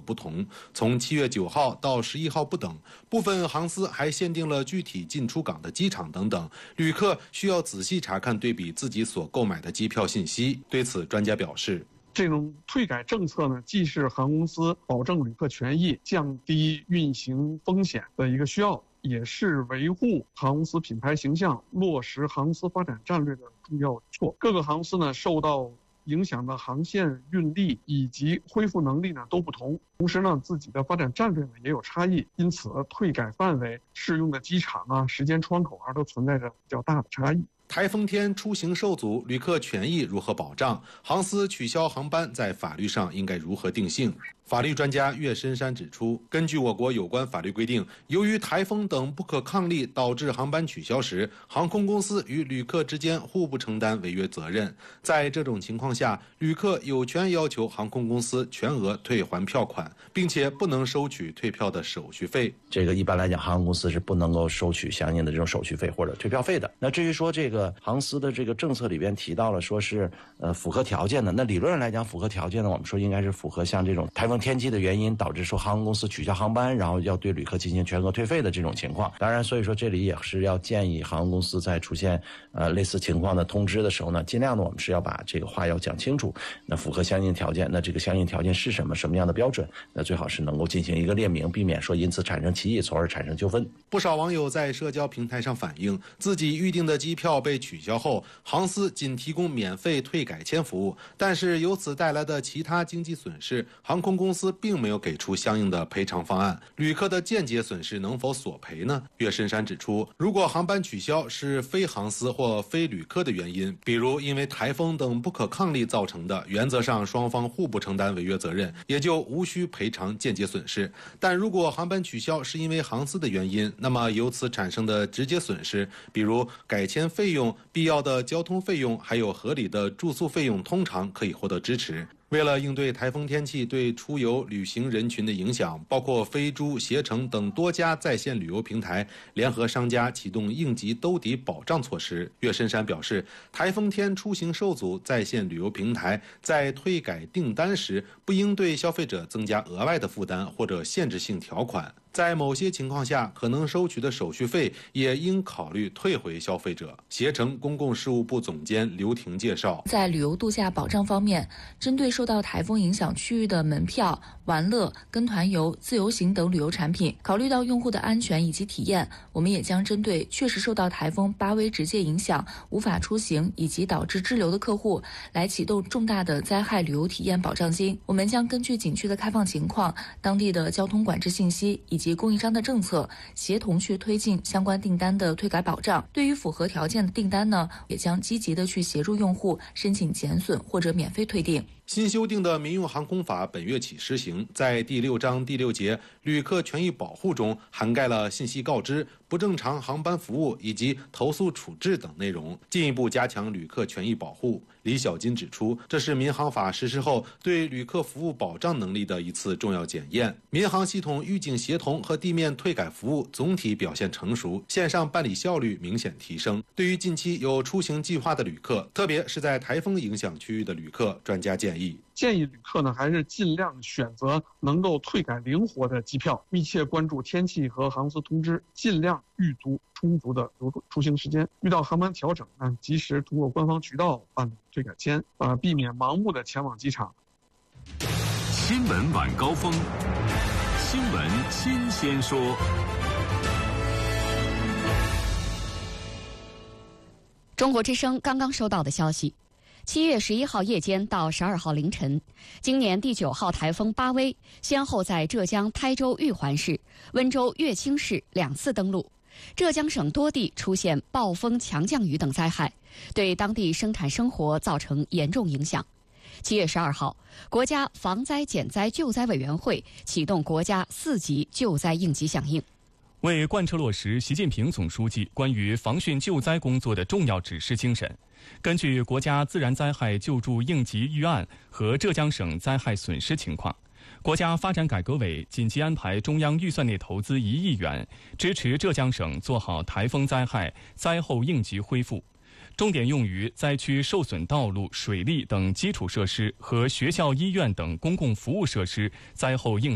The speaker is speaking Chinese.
不同，从7月9号到11号不等。部分航司还限定了具体进出港的机场等等，旅客需要仔细查看对比自己所购买的机票信息。对此，专家表示， 这种退改政策呢，既是航空公司保证旅客权益、降低运行风险的一个需要，也是维护航空公司品牌形象、落实航空公司发展战略的重要举措。各个航空公司呢，受到影响的航线运力以及恢复能力呢都不同，同时呢自己的发展战略呢也有差异，因此退改范围、适用的机场啊、时间窗口啊都存在着比较大的差异。 台风天出行受阻，旅客权益如何保障？航司取消航班在法律上应该如何定性？法律专家岳深山指出，根据我国有关法律规定，由于台风等不可抗力导致航班取消时，航空公司与旅客之间互不承担违约责任。在这种情况下，旅客有权要求航空公司全额退还票款，并且不能收取退票的手续费。 这个一般来讲，航空公司是不能够收取相应的这种手续费或者退票费的。那至于说这个航司的这个政策里边提到了说是符合条件的，那理论上来讲符合条件呢，我们说应该是符合像这种台风天气的原因导致说航空公司取消航班，然后要对旅客进行全额退费的这种情况。当然，所以说这里也是要建议航空公司在出现类似情况的通知的时候呢，尽量的我们是要把这个话要讲清楚。那符合相应条件，那这个相应条件是什么？什么样的标准？那最好是能够进行一个列明，避免说因此产生歧义，从而产生纠纷。 不少网友在社交平台上反映，自己预定的机票被取消后，航司仅提供免费退改签服务，但是由此带来的其他经济损失，航空公司并没有给出相应的赔偿方案。旅客的间接损失能否索赔呢？岳深山指出，如果航班取消是非航司或非旅客的原因，比如因为台风等不可抗力造成的，原则上双方互不承担违约责任，也就无需赔偿间接损失。但如果航班取消是因为航司的原因，那么由此产生的直接损失，比如改签费用、必要的交通费用，还有合理的住宿费用，通常可以获得支持。为了应对台风天气对出游旅行人群的影响，包括飞猪、携程等多家在线旅游平台联合商家启动应急兜底保障措施。岳深山表示，台风天出行受阻，在线旅游平台在退改订单时，不应对消费者增加额外的负担或者限制性条款。在某些情况下，可能收取的手续费也应考虑退回消费者。携程公共事务部总监刘婷介绍， 在旅游度假保障方面，针对受到台风影响区域的门票、玩乐、跟团游、自由行等旅游产品，考虑到用户的安全以及体验，我们也将针对确实受到台风8威直接影响、无法出行以及导致滞留的客户，来启动重大的灾害旅游体验保障金。我们将根据景区的开放情况、当地的交通管制信息以及供应商的政策，协同去推进相关订单的退改保障。对于符合条件的订单呢，也将积极的去协助用户申请减损或者免费退订。 新修订的民用航空法本月起施行，在第6章第6节旅客权益保护中涵盖了信息告知、不正常航班服务以及投诉处置等内容，进一步加强旅客权益保护。李小金指出，这是民航法实施后对旅客服务保障能力的一次重要检验。民航系统预警协同和地面退改服务总体表现成熟，线上办理效率明显提升。对于近期有出行计划的旅客，特别是在台风影响区域的旅客，专家建议旅客呢还是尽量选择能够退改灵活的机票，密切关注天气和航司通知，尽量预读充足的出行时间。遇到航班调整呢，及时通过官方渠道办理退改签，避免盲目的前往机场。 新闻晚高峰，新闻新鲜说。 中国之声刚刚收到的消息，7月11号夜间到12号凌晨，今年第9号台风8威先后在浙江台州玉环市、温州乐清市2次登陆，浙江省多地出现暴风、强降雨等灾害，对当地生产生活造成严重影响。7月12号，国家防灾减灾救灾委员会启动国家4级救灾应急响应。 为贯彻落实习近平总书记关于防汛救灾工作的重要指示精神，根据国家自然灾害救助应急预案和浙江省灾害损失情况，国家发展改革委紧急安排中央预算内投资1亿元，支持浙江省做好台风灾害灾后应急恢复，重点用于灾区受损道路、水利等基础设施和学校、医院等公共服务设施灾后应